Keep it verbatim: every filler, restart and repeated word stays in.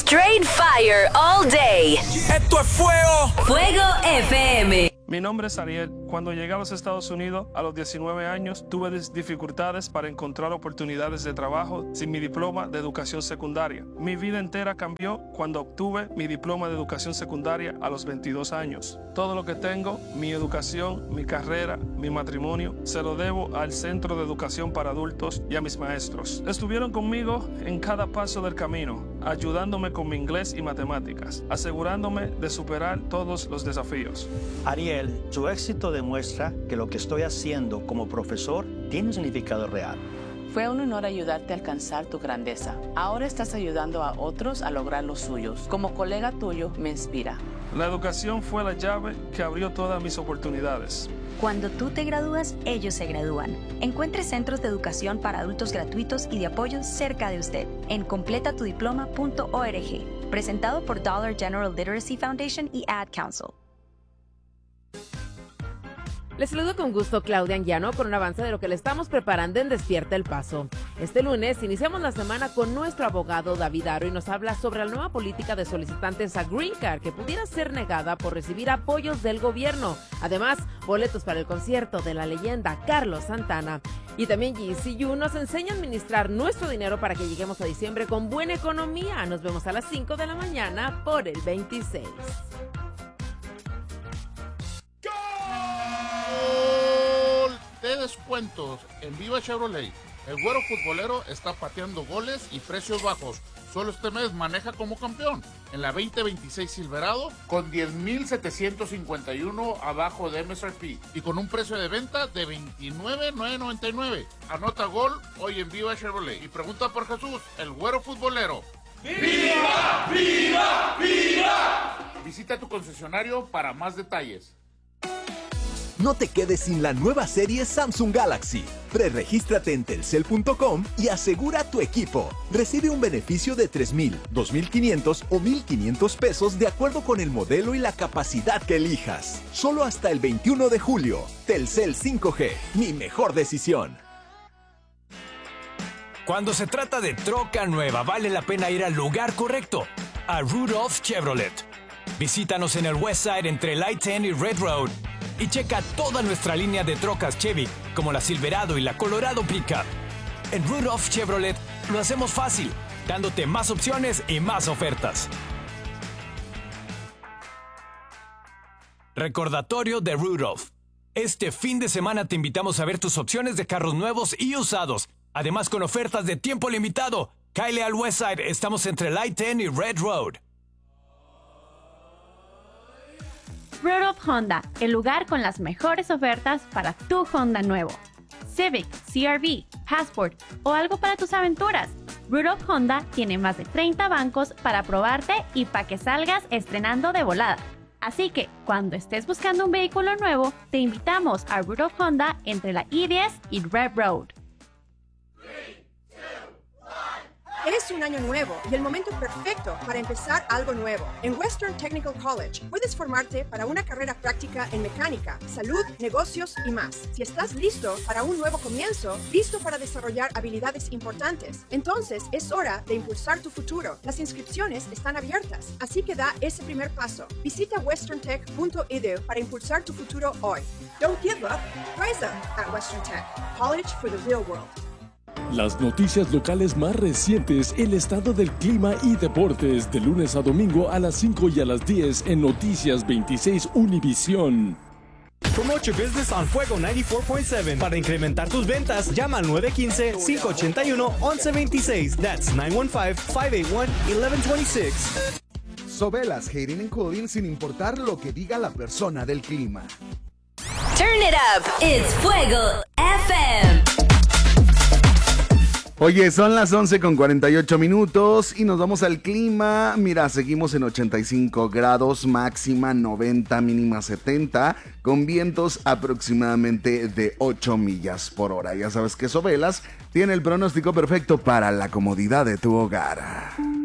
Straight fire all day. ¡Esto es fuego! Fuego F M. Mi nombre es Ariel. Cuando llegué a los Estados Unidos a los diecinueve años, tuve dificultades para encontrar oportunidades de trabajo sin mi diploma de educación secundaria. Mi vida entera cambió cuando obtuve mi diploma de educación secundaria a los veintidós años. Todo lo que tengo, mi educación, mi carrera, mi matrimonio, se lo debo al Centro de Educación para Adultos y a mis maestros. Estuvieron conmigo en cada paso del camino, ayudándome con mi inglés y matemáticas, asegurándome de superar todos los desafíos. Ariel, tu éxito demuestra que lo que estoy haciendo como profesor tiene un significado real. Fue un honor ayudarte a alcanzar tu grandeza. Ahora estás ayudando a otros a lograr los suyos. Como colega tuyo, me inspira. La educación fue la llave que abrió todas mis oportunidades. Cuando tú te gradúas, ellos se gradúan. Encuentre centros de educación para adultos gratuitos y de apoyo cerca de usted en completa tu diploma punto org. Presentado por Dollar General Literacy Foundation y Ad Council. Les saludo con gusto Claudia Anguiano con un avance de lo que le estamos preparando en Despierta el Paso. Este lunes iniciamos la semana con nuestro abogado David Aro y nos habla sobre la nueva política de solicitantes a Green Card que pudiera ser negada por recibir apoyos del gobierno. Además, boletos para el concierto de la leyenda Carlos Santana. Y también G C U nos enseña a administrar nuestro dinero para que lleguemos a diciembre con buena economía. Nos vemos a las cinco de la mañana por el veintiséis. De descuentos en Viva Chevrolet. El güero futbolero está pateando goles y precios bajos. Solo este mes maneja como campeón en la veinte veintiséis Silverado con diez mil setecientos cincuenta y uno abajo de M S R P y con un precio de venta de veintinueve mil novecientos noventa y nueve. Anota gol hoy en Viva Chevrolet y pregunta por Jesús, el güero futbolero. ¡Viva! ¡Viva! ¡Viva! Visita tu concesionario para más detalles. No te quedes sin la nueva serie Samsung Galaxy. Preregístrate en telcel punto com y asegura tu equipo. Recibe un beneficio de tres mil, dos mil quinientos o mil quinientos pesos de acuerdo con el modelo y la capacidad que elijas. Solo hasta el veintiuno de julio. Telcel cinco G, mi mejor decisión. Cuando se trata de troca nueva, vale la pena ir al lugar correcto, a Rudolph Chevrolet. Visítanos en el Westside entre Light ten y Red Road y checa toda nuestra línea de trocas Chevy, como la Silverado y la Colorado Pickup. En Rudolph Chevrolet lo hacemos fácil, dándote más opciones y más ofertas. Recordatorio de Rudolph. Este fin de semana te invitamos a ver tus opciones de carros nuevos y usados, además con ofertas de tiempo limitado. Cáele al Westside, estamos entre Light ten y Red Road. Rudolph Honda, el lugar con las mejores ofertas para tu Honda nuevo. Civic, C R V, Passport o algo para tus aventuras. Rudolph Honda tiene más de treinta bancos para probarte y para que salgas estrenando de volada. Así que, cuando estés buscando un vehículo nuevo, te invitamos a Rudolph Honda entre la I diez y Red Road. Es un año nuevo y el momento perfecto para empezar algo nuevo. En Western Technical College puedes formarte para una carrera práctica en mecánica, salud, negocios y más. Si estás listo para un nuevo comienzo, listo para desarrollar habilidades importantes, entonces es hora de impulsar tu futuro. Las inscripciones están abiertas, así que da ese primer paso. Visita western tech punto e d u para impulsar tu futuro hoy. Don't give up, rise up at Western Tech. College for the real world. Las noticias locales más recientes, el estado del clima y deportes, de lunes a domingo a las cinco y a las diez en Noticias veintiséis Univisión. Promote your business on Fuego noventa y cuatro punto siete. Para incrementar tus ventas, llama al nueve uno cinco, cinco ocho uno, once veintiséis. That's nueve uno cinco, cinco ocho uno, once veintiséis. Sobelas Heating and Cooling sin importar lo que diga la persona del clima. Turn it up, it's Fuego F M. Oye, son las once con cuarenta y ocho minutos y nos vamos al clima. Mira, seguimos en ochenta y cinco grados, máxima noventa, mínima setenta, con vientos aproximadamente de ocho millas por hora. Ya sabes que Sobelas tiene el pronóstico perfecto para la comodidad de tu hogar.